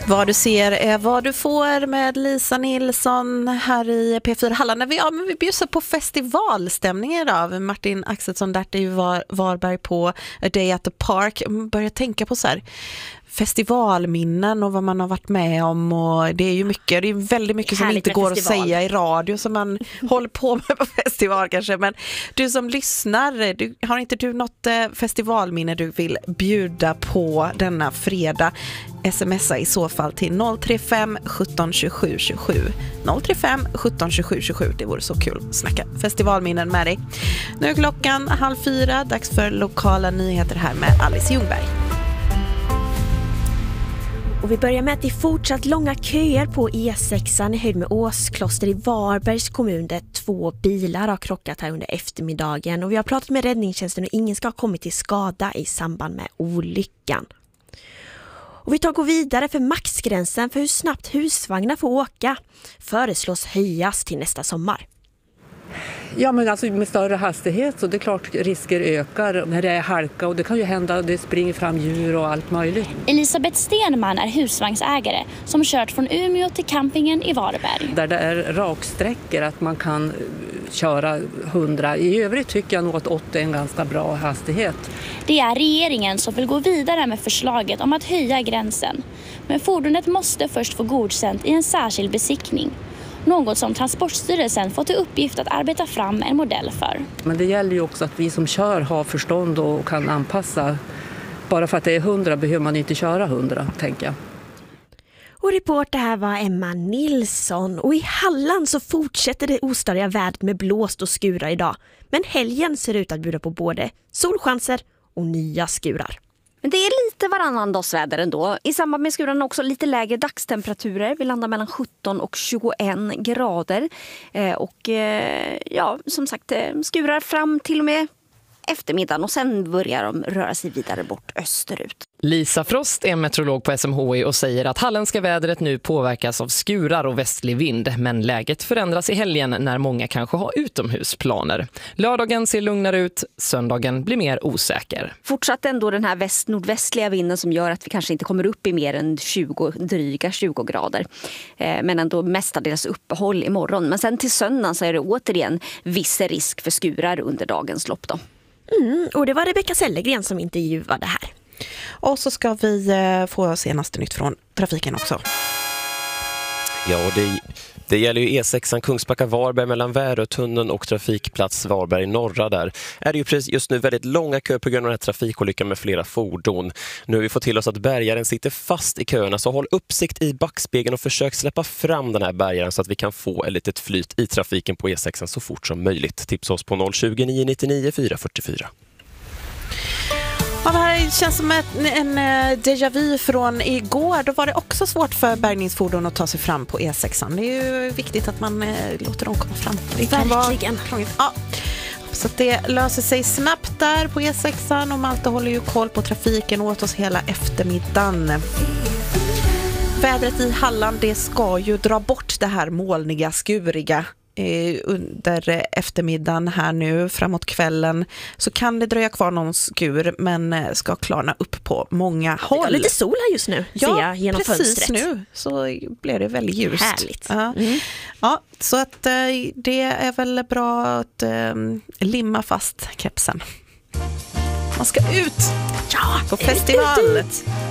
Vad du ser är vad du får med Lisa Nilsson här i P4 Halland. Vi bjussar på festivalstämning idag. Martin Axelsson där i Varberg på A Day at the Park. Börjar tänka på så här festivalminnen och vad man har varit med om, och det är ju mycket, det är väldigt mycket som inte går att säga i radio som man håller på med på festival kanske, men du som lyssnar, har inte du något festivalminne du vill bjuda på denna fredag? Smsa i så fall till 035 17 27 27 035 17 27 27. Det vore så kul att snacka festivalminnen med dig. Nu är klockan 3:30, dags för lokala nyheter här med Alice Ljungberg. Och vi börjar med att det är fortsatt långa köer på E6 i höjd med Åskloster i Varbergs kommun där 2 bilar har krockat här under eftermiddagen. Och vi har pratat med räddningstjänsten och ingen ska ha kommit till skada i samband med olyckan. Och vi går vidare, för maxgränsen för hur snabbt husvagnar får åka föreslås höjas till nästa sommar. Ja, men alltså med större hastighet så det är klart risker ökar när det är halka, och det kan ju hända att det springer fram djur och allt möjligt. Elisabeth Stenman är husvagnsägare som kört från Umeå till campingen i Varberg. Där det är raksträckor att man kan köra 100. I övrigt tycker jag nog att 80 är en ganska bra hastighet. Det är regeringen som vill gå vidare med förslaget om att höja gränsen. Men fordonet måste först få godkänt i en särskild besiktning. Något som Transportstyrelsen fått i uppgift att arbeta fram en modell för. Men det gäller ju också att vi som kör har förstånd och kan anpassa. Bara för att det är 100 behöver man inte köra 100, tänker jag. Och reporter här var Emma Nilsson. Och i Halland så fortsätter det ostadiga vädret med blåst och skurar idag. Men helgen ser ut att bjuda på både solchanser och nya skurar. Men det är lite varannandagsväder ändå. I samband med skurarna också lite lägre dagstemperaturer. Vi landar mellan 17 och 21 grader. Som sagt, skurar fram till och med eftermiddagen och sen börjar de röra sig vidare bort österut. Lisa Frost är meteorolog på SMHI och säger att halländska vädret nu påverkas av skurar och västlig vind, men läget förändras i helgen när många kanske har utomhusplaner. Lördagen ser lugnare ut, söndagen blir mer osäker. Fortsatt ändå den här väst-nordvästliga vinden som gör att vi kanske inte kommer upp i mer än dryga 20 grader. Men ändå mestadels uppehåll imorgon. Men sen till söndagen så är det återigen viss risk för skurar under dagens lopp då. Och det var Rebecka Sellegren som intervjuade här. Och så ska vi få senaste nytt från trafiken också. Ja, det gäller ju E6 Kungsbacka-Varberg mellan Värötunneln och trafikplats Varberg norra. Där är det ju just nu väldigt långa köer på grund av den här trafikolyckan med flera fordon. Nu har vi fått till oss att bärgaren sitter fast i köerna, så håll uppsikt i backspegeln och försök släppa fram den här bärgaren så att vi kan få ett litet flyt i trafiken på E6 så fort som möjligt. Tipsa oss på 020 999 444. Ja, det här känns som en déjà vu från igår. Då var det också svårt för bärgningsfordon att ta sig fram på E6. Det är ju viktigt att man låter dem komma fram. Det kan verkligen. Ja. Så att det löser sig snabbt där på E6. Och Malte håller ju koll på trafiken åt oss hela eftermiddagen. Vädret i Halland, det ska ju dra bort det här molniga, skuriga under eftermiddagen här nu framåt kvällen, så kan det dröja kvar någon skur, men ska klarna upp på många håll. Det är lite sol här just nu, ser jag genom precis fönstret. Nu så blir det väldigt ljust. Härligt. Ja. Ja, så att det är väl bra att limma fast kepsen. Man ska ut på festival. Ut.